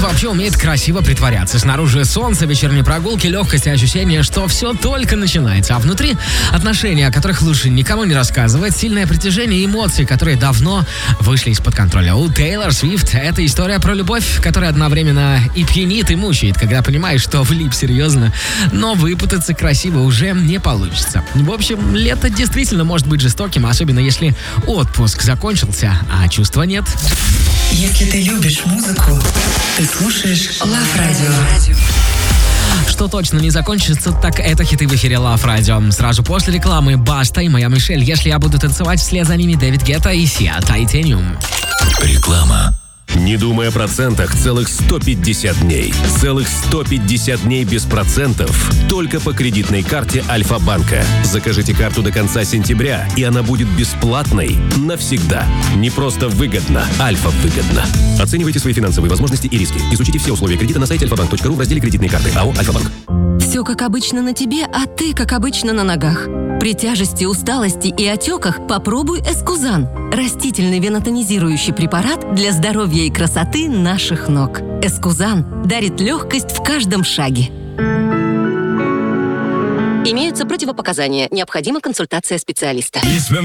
вообще умеет красиво притворяться. Снаружи солнце, вечерние прогулки, легкость и ощущение, что все только начинается. А внутри отношения, о которых лучше никому не рассказывать, сильное притяжение и эмоции, которые давно вышли из-под контроля. У Тейлор Свифт это история про любовь, которая одновременно и пьянит, и мучает, когда понимаешь, что влип серьезно, но выпутаться красиво уже не получится. В общем, лето действительно может быть жестоким, особенно если отпуск закончился, а чувства нет. Если ты любишь музыку, ты слушаешь Love Radio. Что точно не закончится, так это хиты в эфире Love Radio. Сразу после рекламы Баста и моя Мишель. Если я буду танцевать, вслед за ними Дэвид Гетта и Сиа Тайтаниум. Реклама. Не думай о процентах целых 150 дней. Целых 150 дней без процентов. Только по кредитной карте Альфа-банка. Закажите карту до конца сентября, и она будет бесплатной навсегда. Не просто выгодно, Альфа-выгодно. Оценивайте свои финансовые возможности и риски. Изучите все условия кредита на сайте alfabank.ru в разделе «Кредитные карты». АО «Альфа-банк». Все как обычно на тебе, а ты как обычно на ногах. При тяжести, усталости и отеках попробуй Эскузан. Растительный венотонизирующий препарат для здоровья и красоты наших ног. Эскузан дарит легкость в каждом шаге. Имеются противопоказания. Необходима консультация специалиста.